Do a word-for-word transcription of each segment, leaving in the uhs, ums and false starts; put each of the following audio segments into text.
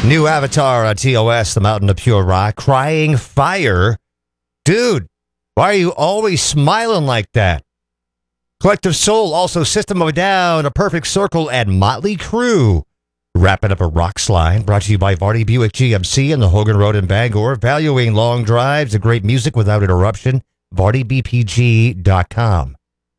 New avatar on T O S, the Mountain of Pure Rock, Crying Fire. Dude, why are you always smiling like that? Collective Soul, also System of a Down, A Perfect Circle, and Motley Crue. Wrapping up a rock slide, brought to you by Vardy Buick G M C and the Hogan Road in Bangor, valuing long drives and great music without interruption. Vardy B P G dot com.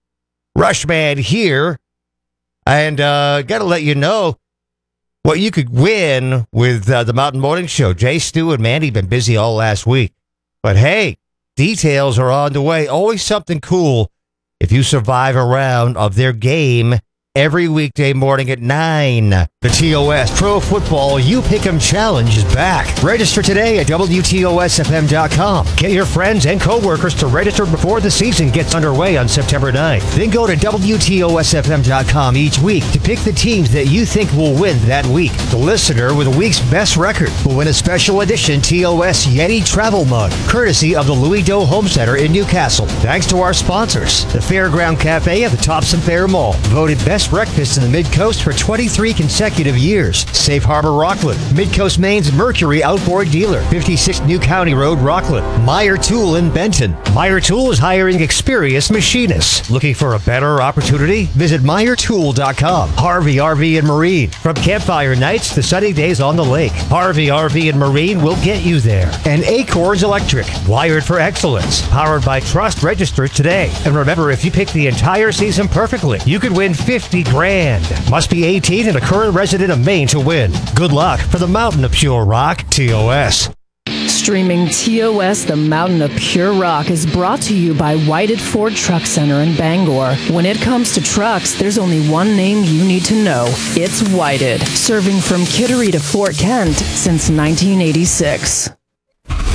Rushman here, and uh, got to let you know what you could win with uh, the Mountain Morning Show. Jay, Stu, and Mandy been busy all last week, but hey, details are on the way. Always something cool if you survive a round of their game every weekday morning at nine. The T O S Pro Football You Pick'em Challenge is back. Register today at W T O S F M dot com. Get your friends and coworkers to register before the season gets underway on September ninth. Then go to W T O S F M dot com each week to pick the teams that you think will win that week. The listener with the week's best record will win a special edition T O S Yeti travel mug, courtesy of the Louis Doe Home Center in Newcastle. Thanks to our sponsors, the Fairground Cafe at the Thompson Fair Mall, voted best breakfast in the Mid-Coast for twenty-three consecutive years. Safe Harbor Rockland, Mid-Coast Maine's Mercury Outboard Dealer, fifty-six New County Road, Rockland. Meyer Tool in Benton. Meyer Tool is hiring experienced machinists. Looking for a better opportunity? Visit Meyer Tool dot com. Harvey R V and Marine. From campfire nights to sunny days on the lake, Harvey R V and Marine will get you there. And Acorns Electric, wired for excellence. Powered by Trust. Register today. And remember, if you pick the entire season perfectly, you could win fifty grand. Must be eighteen and a current resident of Maine to win. Good luck for the Mountain of Pure Rock, T O S. Streaming T O S, the Mountain of Pure Rock, is brought to you by Whited Ford Truck Center in Bangor. When it comes to trucks, there's only one name you need to know. It's Whited, serving from Kittery to Fort Kent since nineteen eighty-six.